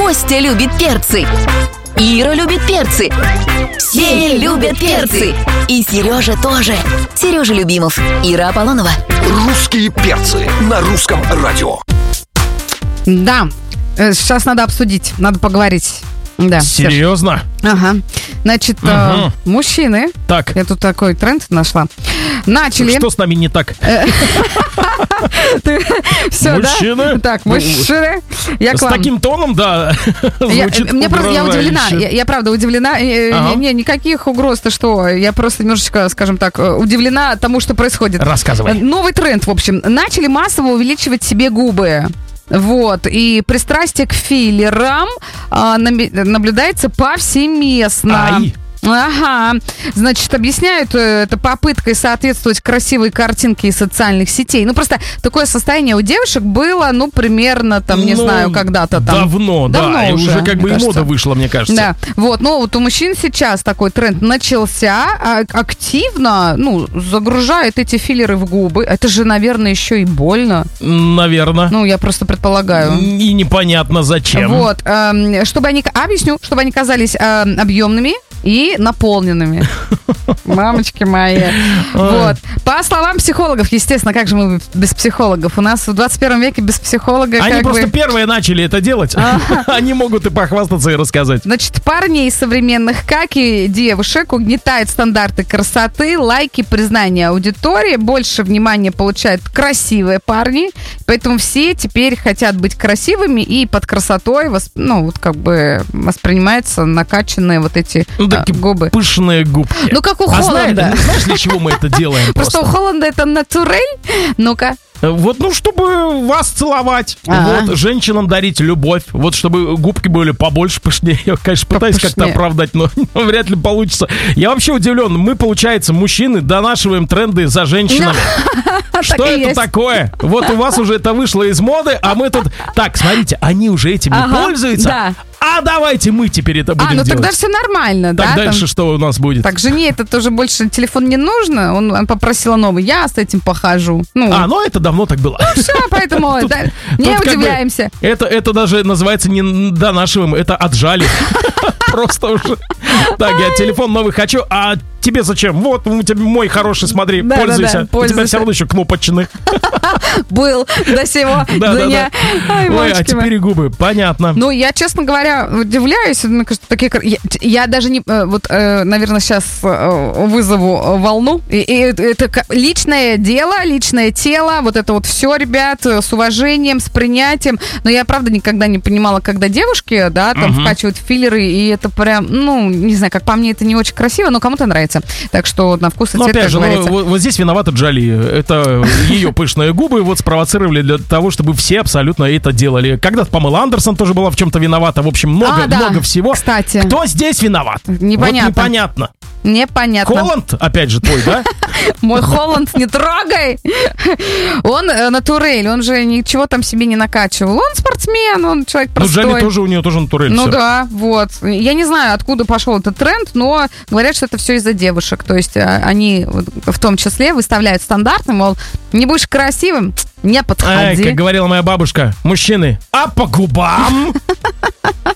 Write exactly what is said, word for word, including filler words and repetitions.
Костя любит перцы. Ира любит перцы. Все любят перцы. И Сережа тоже. Сережа Любимов, Ира Аполлонова. Русские перцы на русском радио. Да, сейчас надо обсудить, надо поговорить. Да, серьезно? Серж. Ага. Значит, угу. э, мужчины. Так. Я тут такой тренд нашла. Начали. Что с нами не так? Все, мужчины? Так, мужчины. С таким тоном, да. Мне просто, я удивлена. Я правда удивлена. Не, никаких угроз, ты что? Я просто немножечко, скажем так, удивлена тому, что происходит. Рассказывай. Новый тренд, в общем. Начали массово увеличивать себе губы. Вот, и пристрастие к филлерам а, наблюдается повсеместно. Ай. Ага, значит, объясняют это попыткой соответствовать красивой картинке из социальных сетей. Ну, просто такое состояние у девушек было, ну, примерно, там, не ну, знаю, когда-то там. Давно, давно да, уже, уже как бы и мода вышла, мне кажется. Да, вот, ну, вот у мужчин сейчас такой тренд начался, а активно, ну, загружают эти филлеры в губы. Это же, наверное, еще и больно. Наверное. Ну, я просто предполагаю. И непонятно зачем. Вот, э, чтобы они, объясню, чтобы они казались э, объемными и наполненными. Мамочки мои. Вот. По словам психологов, естественно, как же мы без психологов? У нас в двадцать первом веке без психолога. Они просто бы... первые начали это делать. А-ха. Они могут и похвастаться, и рассказать. Значит, парней современных, как и девушек, угнетают стандарты красоты, лайки, признание аудитории. Больше внимания получают красивые парни. Поэтому все теперь хотят быть красивыми, и под красотой, ну, вот как бы воспринимаются накачанные вот эти а, губы. Пышные губки. Ну, как у а Холланда. Знаешь, знаешь, для чего мы это делаем? Просто, просто у Холланда это натурель. Ну-ка. Вот, ну, чтобы вас целовать. А-а. Вот, женщинам дарить любовь. Вот, чтобы губки были побольше, пышнее. Я, конечно, пытаюсь Попышнее. как-то оправдать, но, но вряд ли получится. Я вообще удивлен. Мы, получается, мужчины, донашиваем тренды за женщинами. Что это такое? Вот у вас уже это вышло из моды, а мы тут... Так, смотрите, они уже этими пользуются. А давайте мы теперь это будем делать. А, ну делать. тогда все нормально, так да? Так дальше там... что у нас будет? Так, жене это тоже больше телефон не нужно. Он, он попросила новый. Я с этим похожу. Ну. А, ну это давно так было. Ну все, поэтому тут, да, не тут удивляемся. Как бы, это, это даже называется не донашиваем, это отжали. Просто уже. Так, я телефон новый хочу, а тебе зачем? Вот у тебя мой хороший, смотри, да, пользуйся. Да, да, у тебя все равно еще кнопочный. Был до сего дня. Ой, а теперь и губы, понятно. Ну, я, честно говоря, удивляюсь. Мне кажется, такие... Я даже не... Вот, наверное, сейчас вызову волну. Это личное дело, личное тело. Вот это вот все, ребят, с уважением, с принятием. Но я, правда, никогда не понимала, когда девушки, да, там вкачивают филлеры, и это прям, ну, не знаю, как по мне, это не очень красиво, но кому-то нравится. Так что на вкус и цвет, опять как же, говорится. Ну, вот здесь виновата Джоли. Это ее пышные губы вот спровоцировали для того, чтобы все абсолютно это делали. Когда-то Памела Андерсон тоже была в чем-то виновата. В общем, много, а, да. много всего. Кстати. Кто здесь виноват? Непонятно. Вот непонятно. Непонятно. Холланд, опять же, твой, да? Мой Холланд, не трогай! Он натурель, он же ничего там себе не накачивал. Он спортсмен, он человек простой. Ну, Джоли тоже, у нее тоже натурель. Ну да, вот. Я не знаю, откуда пошел этот тренд, но говорят, что это все из-за девушек. То есть они в том числе выставляют стандарты, мол, не будешь красивым, не подходи. Ай, как говорила моя бабушка, мужчины, а по губам?